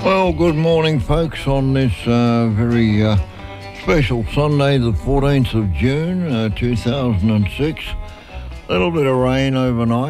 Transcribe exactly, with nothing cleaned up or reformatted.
Well, good morning, folks, on this uh, very uh, special Sunday, the fourteenth of June, uh, two thousand six. A little bit of rain overnight.